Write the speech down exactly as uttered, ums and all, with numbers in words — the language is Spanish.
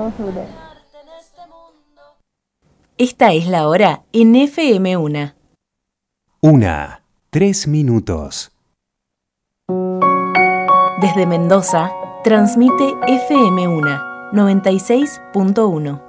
hermosura. Esta es la hora en F M uno. Una, tres minutos. Desde Mendoza, transmite F M uno, noventa y seis punto uno.